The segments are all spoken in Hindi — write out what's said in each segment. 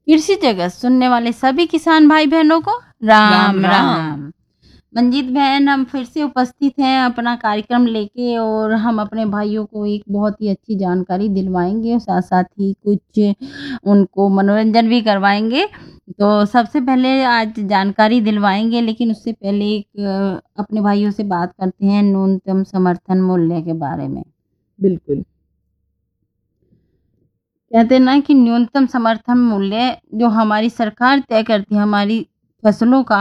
कृषि जगत सुनने वाले सभी किसान भाई बहनों को राम राम राम। राम। मंजीत बहन, हम फिर से उपस्थित हैं अपना कार्यक्रम लेके, और हम अपने भाइयों को एक बहुत ही अच्छी जानकारी दिलवाएंगे और साथ साथ ही कुछ उनको मनोरंजन भी करवाएंगे। तो सबसे पहले आज जानकारी दिलवाएंगे, लेकिन उससे पहले एक अपने भाइयों से बात करते हैं न्यूनतम समर्थन मूल्य के बारे में। बिल्कुल। कहते हैं ना कि न्यूनतम समर्थन मूल्य जो हमारी सरकार तय करती है हमारी फसलों का।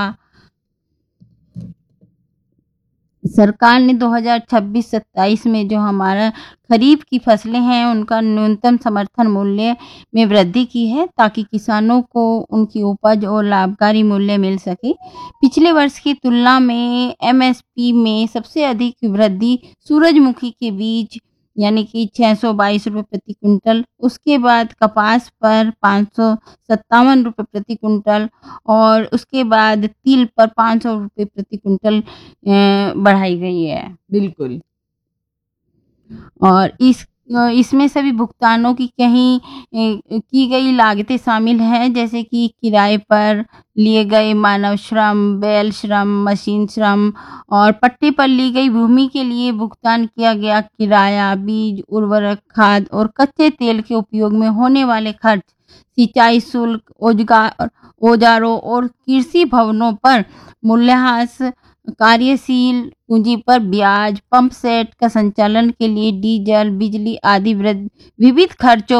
सरकार ने 2026-27 में जो हमारा खरीफ की फसलें हैं उनका न्यूनतम समर्थन मूल्य में वृद्धि की है, ताकि किसानों को उनकी उपज और लाभकारी मूल्य मिल सके। पिछले वर्ष की तुलना में एमएसपी में सबसे अधिक वृद्धि सूरजमुखी के बीज यानी कि 622 रुपये प्रति कुंटल, उसके बाद कपास पर 557 रुपये प्रति कुंटल, और उसके बाद तिल पर 500 रुपये प्रति कुंटल बढ़ाई गई है। बिल्कुल। और इसमें सभी भुगतानों की की गई लागतें शामिल हैं, जैसे कि किराए पर लिए गए मानव श्रम, बैल श्रम, मशीन श्रम और पट्टे पर ली गई भूमि के लिए भुगतान किया गया किराया, बीज, उर्वरक, खाद और कच्चे तेल के उपयोग में होने वाले खर्च, सिंचाई शुल्क, औजारों और कृषि भवनों पर मूल्यह्रास, कार्यशील पूंजी पर ब्याज, पंप सेट का संचालन के लिए डीजल, बिजली आदि विविध खर्चों